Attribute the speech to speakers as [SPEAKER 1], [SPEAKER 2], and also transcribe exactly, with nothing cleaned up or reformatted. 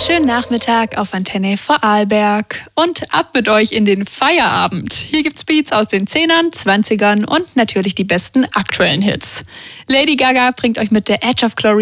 [SPEAKER 1] schönen Nachmittag auf Antenne Vorarlberg und ab mit euch in den Feierabend. Hier gibt's Beats aus den Zehnern, Zwanzigern und natürlich die besten aktuellen Hits. Lady Gaga bringt euch mit der Edge of Glory